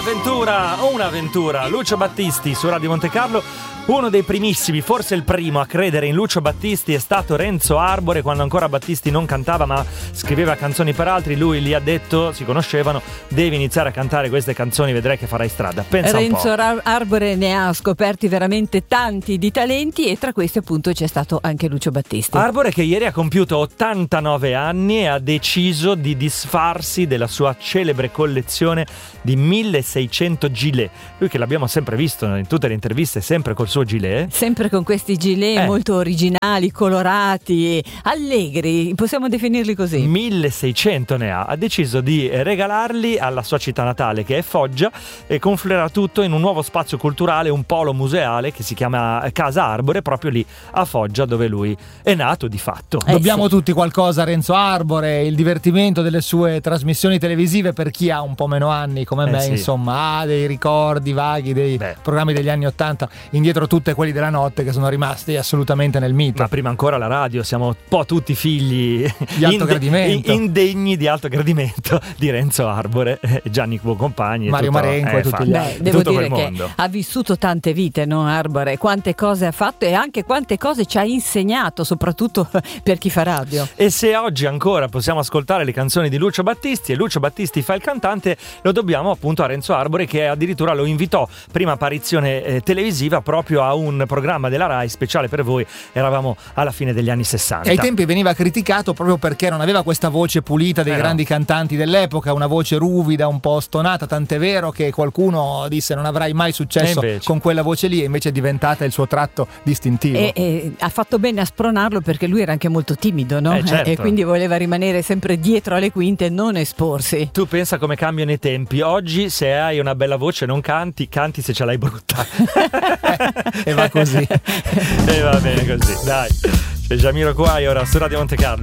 Un'avventura. Lucio Battisti su Radio Monte Carlo. Uno dei primissimi, forse il primo a credere in Lucio Battisti è stato Renzo Arbore, quando ancora Battisti non cantava ma scriveva canzoni per altri. Lui gli ha detto, si conoscevano, devi iniziare a cantare queste canzoni, vedrai che farai strada. Pensa Renzo un po'. Arbore ne ha scoperti veramente tanti di talenti e tra questi appunto c'è stato anche Lucio Battisti. Arbore che ieri ha compiuto 89 anni e ha deciso di disfarsi della sua celebre collezione di 1600 gilet. Lui che l'abbiamo sempre visto in tutte le interviste, sempre col suo gilet. Sempre con questi gilet molto originali, colorati, allegri, possiamo definirli così. 1600 ne ha deciso di regalarli alla sua città natale che è Foggia e confluirà tutto in un nuovo spazio culturale, un polo museale che si chiama Casa Arbore, proprio lì a Foggia dove lui è nato di fatto. Dobbiamo tutti qualcosa a Renzo Arbore, il divertimento delle sue trasmissioni televisive per chi ha un po' meno anni come me, sì. insomma, ha dei ricordi vaghi dei programmi degli anni '80, indietro tutte quelli della notte che sono rimasti assolutamente nel mito. Ma prima ancora la radio, siamo un po' tutti figli di alto gradimento, indegni di alto gradimento di Renzo Arbore, Gianni Buoncompagni, Mario Marenco e tutti gli altri. Devo tutto dire quel che mondo. ha vissuto tante vite, no Arbore? Quante cose ha fatto e anche quante cose ci ha insegnato, soprattutto per chi fa radio. E se oggi ancora possiamo ascoltare le canzoni di Lucio Battisti e Lucio Battisti fa il cantante, lo dobbiamo appunto a Renzo Arbore, che addirittura lo invitò, prima apparizione televisiva, proprio a un programma della Rai speciale per voi. Eravamo alla fine degli anni 60 e ai tempi veniva criticato proprio perché non aveva questa voce pulita dei grandi cantanti dell'epoca, una voce ruvida, un po' stonata, tant'è vero che qualcuno disse non avrai mai successo con quella voce lì, e invece è diventata il suo tratto distintivo. E ha fatto bene a spronarlo perché lui era anche molto timido, no? Certo. E quindi voleva rimanere sempre dietro alle quinte e non esporsi. Tu pensa come cambiano i tempi. Oggi se hai una bella voce non canti se ce l'hai brutta. E va così. E va bene così, dai. C'è Jamiroquai ora su Radio Monte Carlo.